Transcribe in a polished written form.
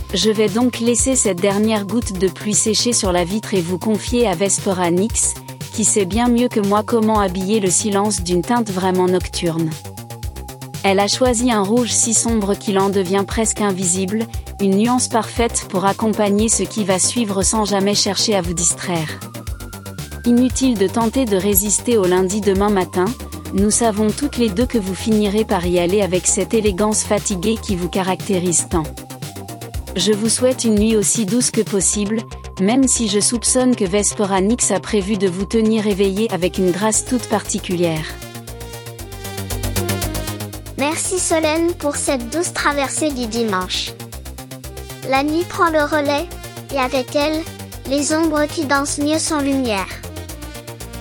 Je vais donc laisser cette dernière goutte de pluie sécher sur la vitre et vous confier à Vespera Nix, qui sait bien mieux que moi comment habiller le silence d'une teinte vraiment nocturne. Elle a choisi un rouge si sombre qu'il en devient presque invisible, une nuance parfaite pour accompagner ce qui va suivre sans jamais chercher à vous distraire. Inutile de tenter de résister au lundi demain matin, nous savons toutes les deux que vous finirez par y aller avec cette élégance fatiguée qui vous caractérise tant. Je vous souhaite une nuit aussi douce que possible, même si je soupçonne que Vespera Nix a prévu de vous tenir éveillé avec une grâce toute particulière. Merci Solène pour cette douce traversée du dimanche. La nuit prend le relais, et avec elle, les ombres qui dansent mieux sans lumière.